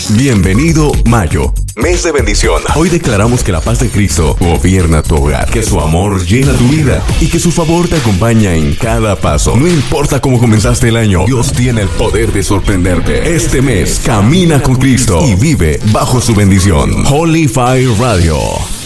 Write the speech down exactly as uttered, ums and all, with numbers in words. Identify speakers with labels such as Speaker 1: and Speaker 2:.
Speaker 1: Bienvenido Mayo, mes de bendición. Hoy declaramos que la paz de Cristo gobierna tu hogar, que su amor llena tu vida y que su favor te acompaña en cada paso. No importa cómo comenzaste el año, Dios tiene el poder de sorprenderte. Este mes camina con Cristo y vive bajo su bendición. Holy Fire Radio.